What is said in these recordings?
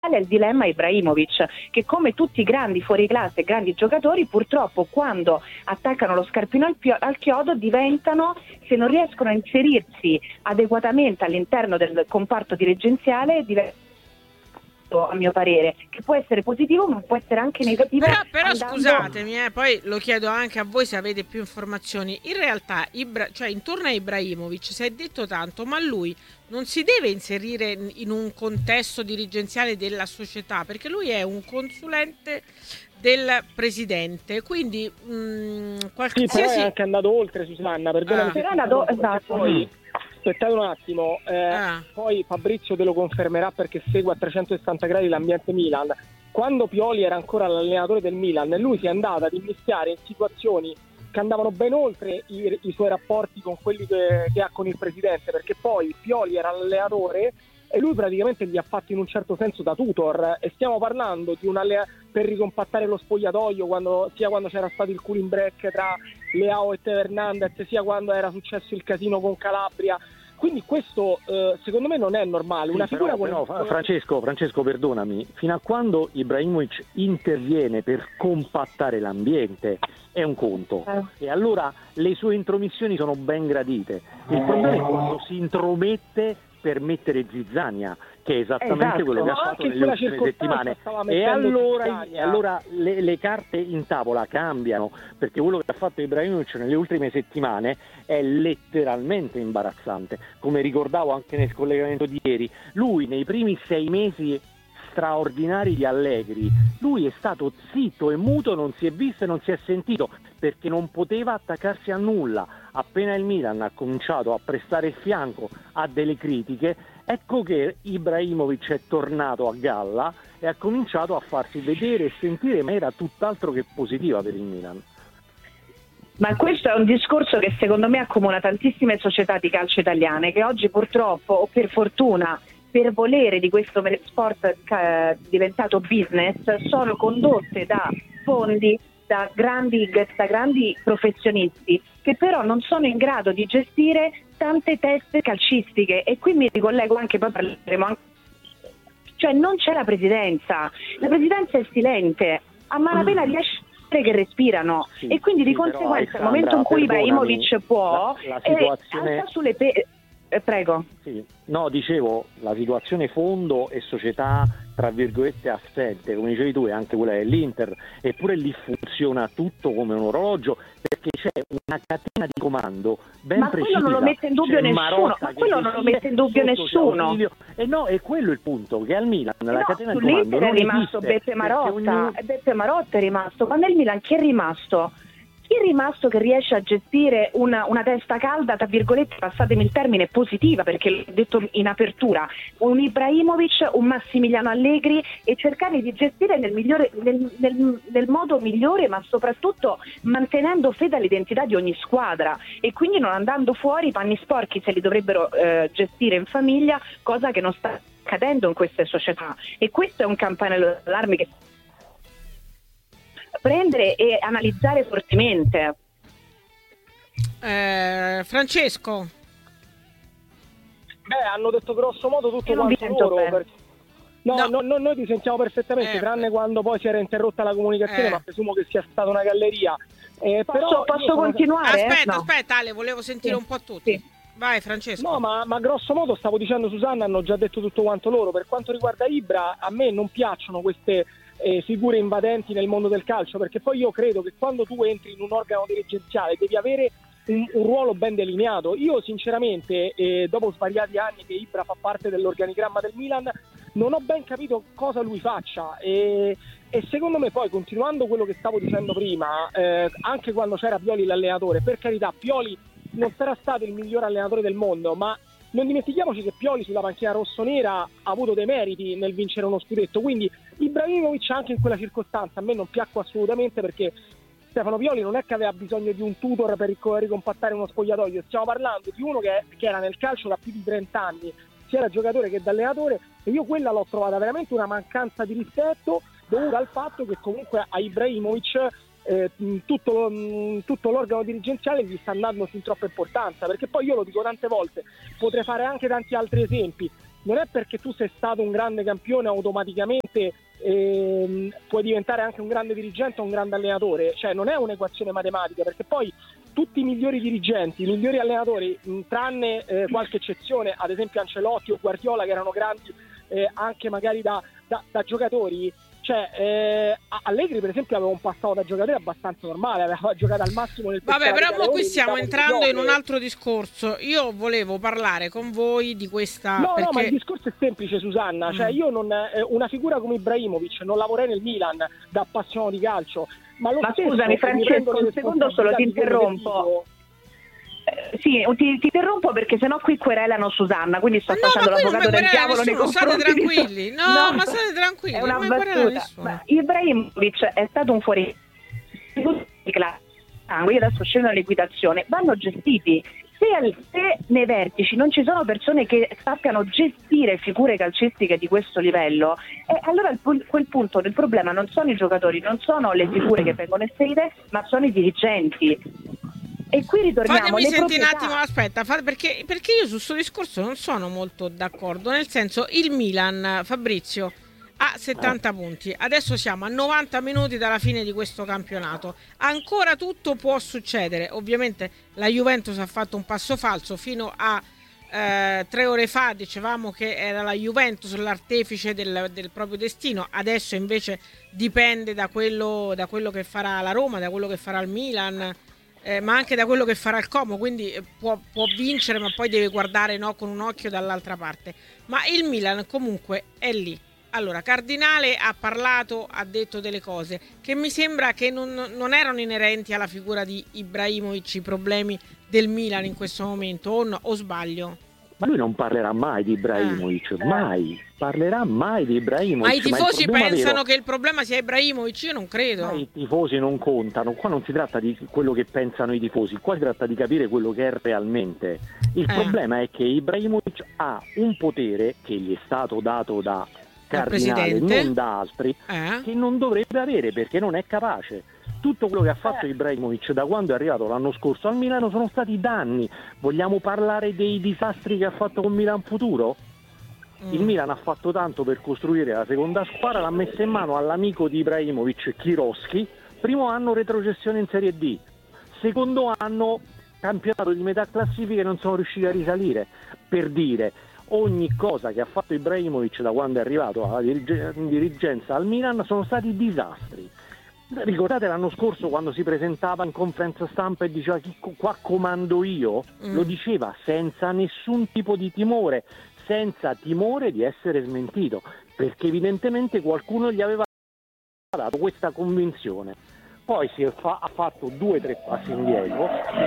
è il dilemma Ibrahimovic, che come tutti i grandi fuoriclasse, grandi giocatori, purtroppo quando attaccano lo scarpino al chiodo diventano, se non riescono a inserirsi adeguatamente all'interno del comparto dirigenziale, a mio parere, che può essere positivo ma può essere anche negativo. Però scusatemi, poi lo chiedo anche a voi se avete più informazioni. In realtà, cioè intorno a Ibrahimovic si è detto tanto, ma lui non si deve inserire in un contesto dirigenziale della società, perché lui è un consulente del presidente, quindi però è anche andato oltre, Susanna, perdonami. Però è andato, esatto. Poi, aspettate un attimo, poi Fabrizio te lo confermerà perché segue a 360 gradi l'ambiente Milan. Quando Pioli era ancora l'allenatore del Milan, lui si è andato ad immischiare in situazioni che andavano ben oltre i suoi rapporti con quelli che ha con il presidente, perché poi Pioli era l'allenatore e lui praticamente gli ha fatto in un certo senso da tutor, e stiamo parlando di per ricompattare lo spogliatoio, sia quando c'era stato il cooling break tra Leao e Teo Hernandez, sia quando era successo il casino con Calabria. Quindi questo secondo me non è normale. Una figura però, Francesco, perdonami, fino a quando Ibrahimovic interviene per compattare l'ambiente è un conto, e allora le sue intromissioni sono ben gradite. Il problema è quando si intromette per mettere zizzania, che è esattamente quello che ha fatto nelle ultime settimane, e allora le carte in tavola cambiano, perché quello che ha fatto Ibrahimovic nelle ultime settimane è letteralmente imbarazzante. Come ricordavo anche nel collegamento di ieri, lui nei primi 6 mesi straordinari di Allegri, lui è stato zitto e muto, non si è visto e non si è sentito, perché non poteva attaccarsi a nulla. Appena il Milan ha cominciato a prestare il fianco a delle critiche, ecco che Ibrahimovic è tornato a galla e ha cominciato a farsi vedere e sentire in maniera tutt'altro che positiva per il Milan. Ma questo è un discorso che secondo me accomuna tantissime società di calcio italiane, che oggi purtroppo, o per fortuna, per volere di questo sport diventato business, sono condotte da fondi, da grandi professionisti, che però non sono in grado di gestire tante teste calcistiche. E qui mi ricollego anche, poi parleremo anche, cioè non c'è la presidenza è silente, a malapena riesce che respirano, e quindi di conseguenza nel momento in cui Ibrahimovic può la situazione alza sulle prego. Sì. No, dicevo, la situazione fondo e società tra virgolette assente, come dicevi tu, è anche quella dell'Inter, eppure lì funziona tutto come un orologio, perché c'è una catena di comando ben precisa. Ma quello non lo mette in dubbio nessuno, E no, è quello il punto, che al Milan la catena di Sull'Inter comando non è rimasto esiste, Beppe Marotta è rimasto, ma nel Milan chi è rimasto? Chi è rimasto che riesce a gestire una testa calda, tra virgolette, passatemi il termine, positiva, perché l'ho detto in apertura, un Ibrahimovic, un Massimiliano Allegri, e cercare di gestire nel modo migliore, ma soprattutto mantenendo fede all'identità di ogni squadra, e quindi non andando fuori. I panni sporchi se li dovrebbero gestire in famiglia, cosa che non sta accadendo in queste società, e questo è un campanello d'allarme che prendere e analizzare fortemente. Francesco? Hanno detto grosso modo tutto quanto loro. Noi ti sentiamo perfettamente, tranne quando poi si era interrotta la comunicazione, ma presumo che sia stata una galleria. Posso continuare? Aspetta Ale, volevo sentire un po' tutti. Sì. Vai Francesco. No, ma grosso modo stavo dicendo, Susanna, hanno già detto tutto quanto loro. Per quanto riguarda Ibra, a me non piacciono queste figure invadenti nel mondo del calcio, perché poi io credo che quando tu entri in un organo dirigenziale devi avere un ruolo ben delineato. Io sinceramente, dopo svariati anni che Ibra fa parte dell'organigramma del Milan, non ho ben capito cosa lui faccia, e secondo me poi, continuando quello che stavo dicendo prima, anche quando c'era Pioli l'allenatore, per carità, Pioli non sarà stato il miglior allenatore del mondo, ma non dimentichiamoci che Pioli sulla panchina rossonera ha avuto dei meriti nel vincere uno scudetto, quindi Ibrahimovic anche in quella circostanza a me non piacque assolutamente, perché Stefano Pioli non è che aveva bisogno di un tutor per ricompattare uno spogliatoio, stiamo parlando di uno che era nel calcio da più di 30 anni, sia da giocatore che da allenatore, e io quella l'ho trovata veramente una mancanza di rispetto dovuta al fatto che comunque a Ibrahimovic tutto l'organo dirigenziale gli sta andando sin troppa importanza, perché poi io lo dico tante volte, potrei fare anche tanti altri esempi. non è perché tu sei stato un grande campione automaticamente puoi diventare anche un grande dirigente o un grande allenatore, cioè non è un'equazione matematica, perché poi tutti i migliori dirigenti, i migliori allenatori, tranne qualche eccezione, ad esempio Ancelotti o Guardiola, che erano grandi anche magari da giocatori, cioè Allegri per esempio aveva un passato da giocatore abbastanza normale, aveva giocato al massimo nel Vabbè, però mo qui stiamo entrando in un altro discorso. Io volevo parlare con voi di questa no, perché... ma il discorso è semplice, Susanna, cioè io non una figura come Ibrahimovic non lavorerei nel Milan da appassionato di calcio, ma scusami Francesco, un secondo solo ti interrompo. Sì, ti interrompo perché sennò qui querelano Susanna, quindi sto facendo l'avvocato del diavolo nei confronti. State tranquilli, ma state tranquilli, è una battuta. Ibrahimovic è stato un fuori di classe, io adesso scendo all'equitazione, vanno gestiti. Se nei vertici non ci sono persone che sappiano gestire figure calcistiche di questo livello, allora quel punto del problema non sono i giocatori, non sono le figure che vengono inserite, ma sono i dirigenti. E qui ritorniamo. Fatemi sentire un attimo, aspetta, perché io su questo discorso non sono molto d'accordo, nel senso, il Milan, Fabrizio, ha 70 punti, adesso siamo a 90 minuti dalla fine di questo campionato, ancora tutto può succedere. Ovviamente la Juventus ha fatto un passo falso, fino a 3 ore fa dicevamo che era la Juventus l'artefice del proprio destino, adesso invece dipende da quello che farà la Roma, da quello che farà il Milan, ma anche da quello che farà il Como, quindi può vincere, ma poi deve guardare con un occhio dall'altra parte. Ma il Milan comunque è lì. Allora, Cardinale ha parlato, ha detto delle cose che mi sembra che non erano inerenti alla figura di Ibrahimovic, i problemi del Milan in questo momento, o sbaglio? Ma lui non parlerà mai di Ibrahimovic, mai parlerà mai di Ibrahimovic. Ma i tifosi pensano che il problema sia Ibrahimovic? Io non credo. Ma i tifosi non contano, qua non si tratta di quello che pensano i tifosi, qua si tratta di capire quello che è realmente. Il problema è che Ibrahimovic ha un potere che gli è stato dato da Cardinale, non da altri, che non dovrebbe avere perché non è capace. Tutto quello che ha fatto Ibrahimovic da quando è arrivato l'anno scorso al Milano sono stati danni. Vogliamo parlare dei disastri che ha fatto con Milan Futuro? Il Milan ha fatto tanto per costruire la seconda squadra, l'ha messa in mano all'amico di Ibrahimovic, Kiroschi. Primo anno retrocessione in Serie D, secondo anno campionato di metà classifica e non sono riusciti a risalire. Per dire, ogni cosa che ha fatto Ibrahimovic da quando è arrivato alla dirigenza al Milan sono stati disastri. Ricordate l'anno scorso quando si presentava in conferenza stampa e diceva qua comando io? Lo diceva senza nessun tipo di timore, senza timore di essere smentito, perché evidentemente qualcuno gli aveva dato questa convinzione. Poi ha fatto 2 o 3 passi indietro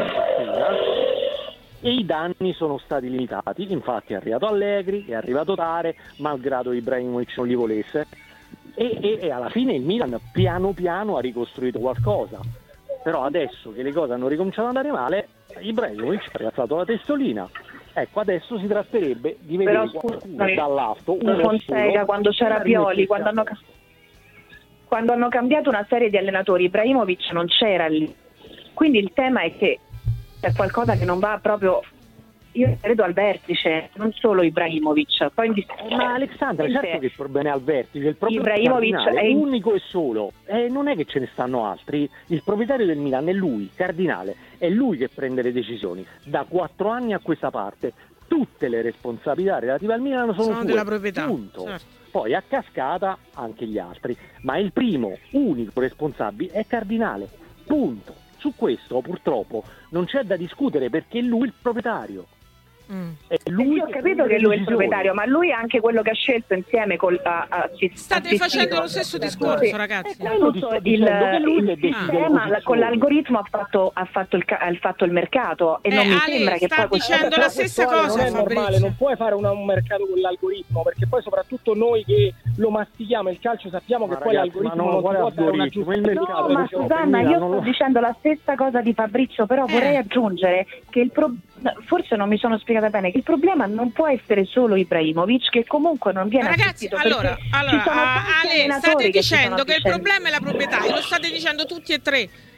e i danni sono stati limitati. Infatti è arrivato Allegri, è arrivato Tare, malgrado Ibrahimovic non li volesse, e alla fine il Milan piano piano ha ricostruito qualcosa. Però adesso che le cose hanno ricominciato ad andare male, Ibrahimovic ha rialzato la testolina. Ecco, adesso si tratterebbe di vedere qualcuno dall'alto, Fonseca, quando c'era Pioli, quando hanno cambiato una serie di allenatori, Ibrahimovic non c'era lì. Quindi il tema è che c'è qualcosa che non va proprio, io credo, al vertice, non solo Ibrahimovic. Poi ma Alexandra, certo che il problema è al vertice, il problema Ibrahimovic è unico e solo, non è che ce ne stanno altri. Il proprietario del Milan è lui, Cardinale, è lui che prende le decisioni. Da 4 anni a questa parte tutte le responsabilità relative al Milan sono sue, della proprietà, punto. Certo. Poi a cascata anche gli altri, ma il primo unico responsabile è Cardinale, punto. Su questo purtroppo non c'è da discutere perché lui è il proprietario. Io ho capito che lui è il proprietario, ma lui è anche quello che ha scelto insieme state facendo lo stesso discorso, ragazzi. Tutto il sistema con l'algoritmo ha fatto il mercato e non mi sembra che sta poi dicendo la stessa cosa. Non è normale, non puoi fare un mercato con l'algoritmo, perché poi soprattutto noi che lo mastichiamo il calcio sappiamo che poi l'algoritmo non può dare una giusta mercato. No, ma Susanna, io sto dicendo la stessa cosa di Fabrizio, però vorrei aggiungere che forse non mi sono spiegata bene, che il problema non può essere solo Ibrahimovic, che comunque non viene assistito. Allora Ale, state dicendo che il problema è la proprietà, e lo state dicendo tutti e tre.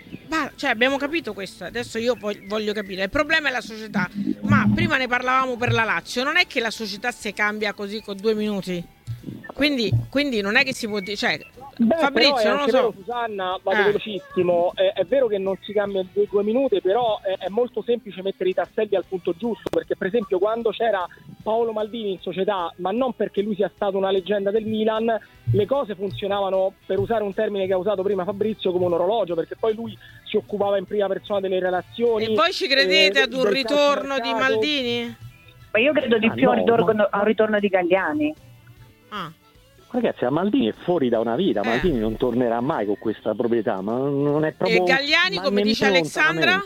Cioè, abbiamo capito questo, adesso io voglio capire. Il problema è la società, ma prima ne parlavamo per la Lazio, non è che la società si cambia così con 2 minuti, quindi non è che si può dire, cioè, Fabrizio, non lo so. Vero, Susanna, vado velocissimo, è vero che non si cambia in 2 minuti, però è molto semplice mettere i tasselli al punto giusto, perché per esempio quando c'era Paolo Maldini in società, ma non perché lui sia stato una leggenda del Milan, le cose funzionavano, per usare un termine che ha usato prima Fabrizio, come un orologio, perché poi lui si occupava in prima persona delle relazioni. E voi ci credete ad un ritorno di Maldini? Ma io credo di più a un ritorno di Galliani. Ragazzi, a Maldini è fuori da una vita, Maldini non tornerà mai con questa proprietà, ma non è proprio. E Galliani, come dice Alexandra?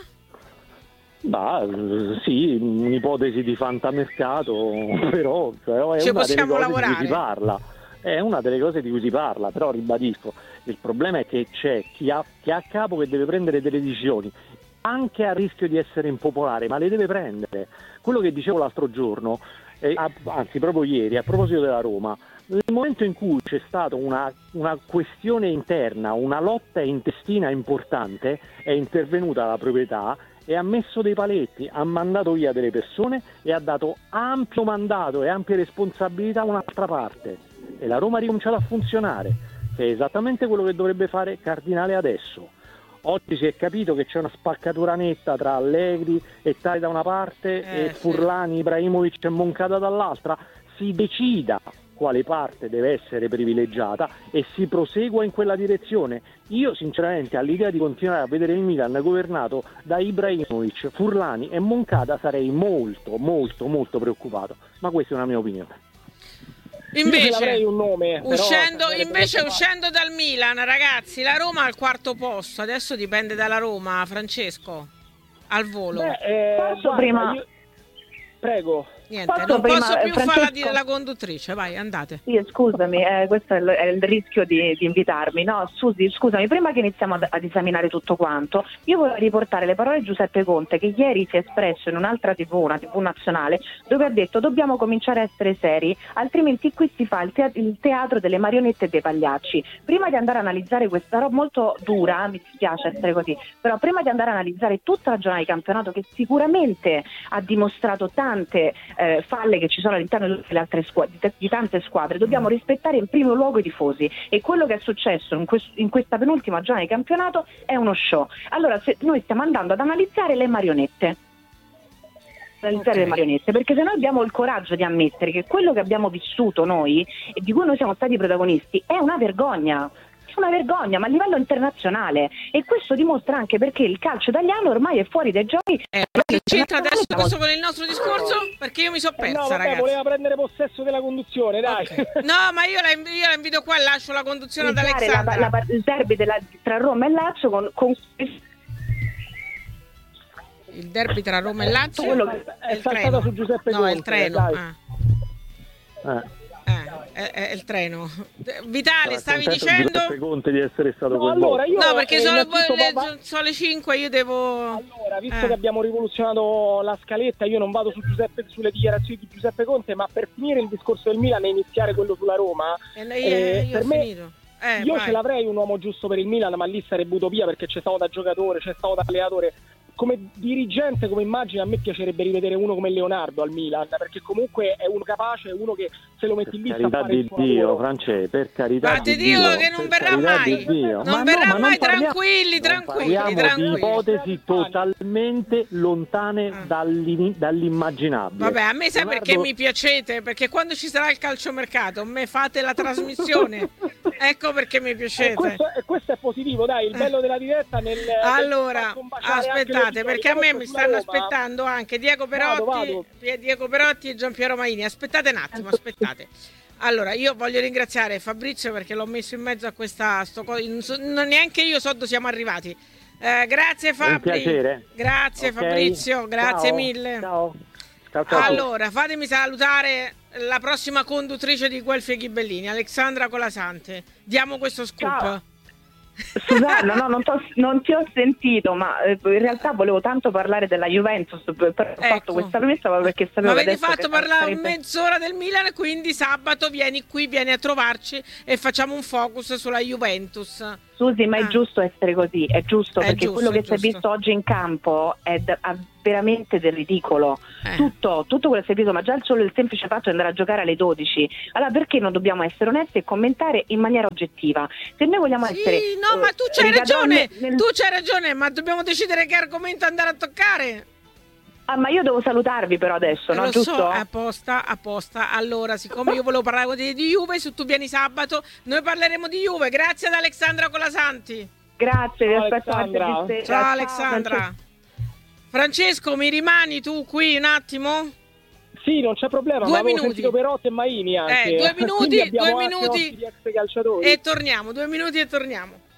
Sì, un'ipotesi di fantamercato, però è ci una delle cose lavorare. di cui si parla. È una delle cose di cui si parla, però ribadisco, il problema è che c'è chi ha a capo che deve prendere delle decisioni, anche a rischio di essere impopolare, ma le deve prendere. Quello che dicevo l'altro giorno, anzi proprio ieri, a proposito della Roma, nel momento in cui c'è stata una questione interna, una lotta intestina importante, è intervenuta la proprietà e ha messo dei paletti, ha mandato via delle persone e ha dato ampio mandato e ampie responsabilità a un'altra parte. E la Roma ha ricominciato a funzionare, che è esattamente quello che dovrebbe fare Cardinale adesso. Oggi si è capito che c'è una spaccatura netta tra Allegri e Tali da una parte e Furlani, Ibrahimovic e Moncada dall'altra. Si decida quale parte deve essere privilegiata e si prosegua in quella direzione. Io sinceramente all'idea di continuare a vedere il Milan governato da Ibrahimovic, Furlani e Moncada sarei molto molto molto preoccupato, ma questa è una mia opinione. Invece, un nome, uscendo dal Milan, ragazzi, la Roma al 4º posto, adesso dipende dalla Roma. Francesco, al volo. Prego. Niente, non posso più farla dire la conduttrice, vai, andate. Sì, scusami, questo è il rischio di invitarmi. No, Susi, scusami, prima che iniziamo ad esaminare tutto quanto, io voglio riportare le parole di Giuseppe Conte, che ieri si è espresso in un'altra TV, una TV nazionale, dove ha detto: dobbiamo cominciare a essere seri, altrimenti qui si fa il teatro delle marionette e dei pagliacci. Prima di andare a analizzare questa roba molto dura, mi dispiace essere così, però prima di andare a analizzare tutta la giornata di campionato, che sicuramente ha dimostrato tante falle che ci sono all'interno di tutte le altre di tante squadre, dobbiamo rispettare in primo luogo i tifosi, e quello che è successo in questa penultima giornata di campionato è uno show. Allora, se noi stiamo andando ad analizzare le marionette, perché se noi abbiamo il coraggio di ammettere che quello che abbiamo vissuto noi e di cui noi siamo stati protagonisti è una vergogna, ma a livello internazionale, e questo dimostra anche perché il calcio italiano ormai è fuori dai giochi. Che c'entra adesso questo con il nostro discorso? Perché io mi sono persa, ragazzi. Voleva prendere possesso della conduzione, dai. Okay. No, ma io la invito qua e lascio la conduzione ad Alexandra. Il derby tra Roma e Lazio con il derby tra Roma e Lazio è saltato su Giuseppe Conte. No, è il treno. È il treno. Vitale, stavi dicendo? Giuseppe Conte di essere stato coinvolto. No, perché sono le 5, io devo. Allora, visto che abbiamo rivoluzionato la scaletta, io non vado sulle dichiarazioni di Giuseppe Conte, ma per finire il discorso del Milan e iniziare quello sulla Roma, per me finito. Io ce l'avrei un uomo giusto per il Milan, ma lì sarebbe utopia, perché c'è stato da giocatore, c'è stato da allenatore. Come dirigente, come immagine, a me piacerebbe rivedere uno come Leonardo al Milan, perché comunque è uno capace, è uno che se lo metti lì sa fare il suo lavoro. Francesco, per carità di Dio, che non verrà mai, non verrà mai, tranquilli. Parliamo di ipotesi totalmente lontane dall'immaginabile. Vabbè, a me sai perché mi piacete? Perché quando ci sarà il calciomercato, me fate la trasmissione. Ecco perché mi piacete. E questo è positivo, dai, il bello della diretta allora, aspettate, perché a me mi stanno aspettando anche Diego Perotti e Gianpiero Maini. Aspettate un attimo, aspettate. Allora, io voglio ringraziare Fabrizio perché l'ho messo in mezzo a questa neanche io so dove siamo arrivati. Grazie Fabri. Un piacere. Grazie okay. Fabrizio, grazie mille. Ciao. Allora, fatemi salutare la prossima conduttrice di Guelfi e Ghibellini, Alexandra Colasante. Diamo questo scoop. Susanna, no, non ti ho sentito, ma in realtà volevo tanto parlare della Juventus, però ho fatto questa promessa perché sapevo ma che avete fatto parlare sarebbe... mezz'ora del Milan, quindi sabato vieni qui, vieni a trovarci e facciamo un focus sulla Juventus. Susi, ma è giusto essere così, è giusto, perché giusto, quello che si è visto oggi in campo è veramente del ridicolo. Tutto quello che si è visto, ma già solo il semplice fatto di andare a giocare alle 12. Allora perché non dobbiamo essere onesti e commentare in maniera oggettiva? Se noi vogliamo essere... No, ma tu c'hai ragione, tu c'hai ragione, ma dobbiamo decidere che argomento andare a toccare. Ma io devo salutarvi però adesso, no? Lo Giusto? so, apposta. Allora, siccome io volevo parlare di Juve, se tu vieni sabato, noi parleremo di Juve. Grazie ad Alexandra Colasanti. Grazie, vi aspetto martedì. Ciao Alexandra. Francesco, mi rimani tu qui un attimo? Sì, non c'è problema. 2 minuti. Sentito Perotti e Maini anche. 2 minuti, 2 minuti di ex calciatori. e torniamo. 2 minuti e torniamo.